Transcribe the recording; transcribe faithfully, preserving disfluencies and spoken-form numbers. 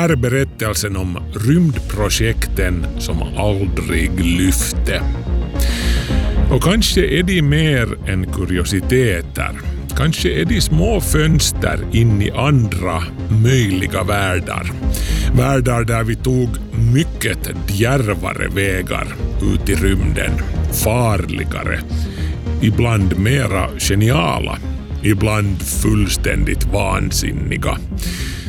här är berättelsen om rymdprojekten som aldrig lyfte. Och kanske är de mer än kuriositeter. Kanske är de små fönster in i andra möjliga världar. Världar där vi tog mycket djärvare vägar ut i rymden. Farligare. Ibland mera geniala. Ibland fullständigt vansinniga.